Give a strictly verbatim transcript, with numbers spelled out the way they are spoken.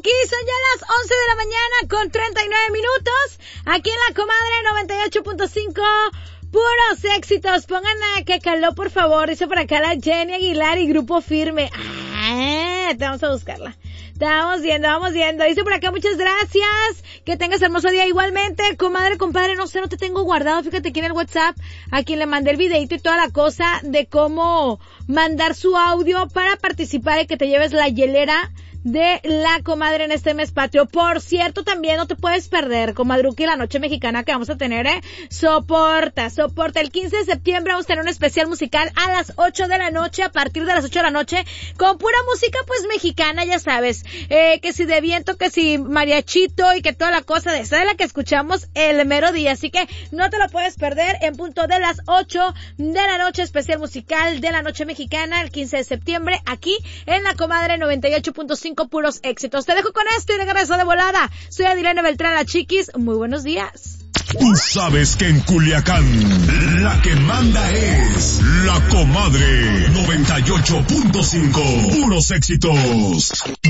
Buki, son ya las once de la mañana con treinta y nueve minutos. Aquí en La Comadre noventa y ocho punto cinco. Puros éxitos. Pongan a que caló, por favor. Dice por acá la Jenny Aguilar y Grupo Firme. Ah, te vamos a buscarla. Te vamos viendo, vamos viendo. Dice por acá, muchas gracias. Que tengas hermoso día igualmente. Comadre, compadre, no sé, no te tengo guardado. Fíjate aquí en el WhatsApp, a quien le mandé el videito y toda la cosa de cómo mandar su audio para participar y que te lleves la hielera de La Comadre en este mes patrio. Por cierto, también no te puedes perder, Comadruki, la noche mexicana que vamos a tener, eh. Soporta, soporta. El quince de septiembre vamos a tener un especial musical a las ocho de la noche, a partir de las ocho de la noche, con pura música, pues, mexicana, ya sabes. Eh, que si de viento, que si mariachito y que toda la cosa de esa de la que escuchamos el mero día. Así que no te lo puedes perder en punto de las ocho de la noche, especial musical de la noche mexicana, el quince de septiembre, aquí en La Comadre noventa y ocho punto cinco. Puros éxitos. Te dejo con esto y regreso de volada. Soy Adriana Beltrán, la Chiquis. Muy buenos días. Tú sabes que en Culiacán la que manda es La Comadre noventa y ocho punto cinco. Puros éxitos.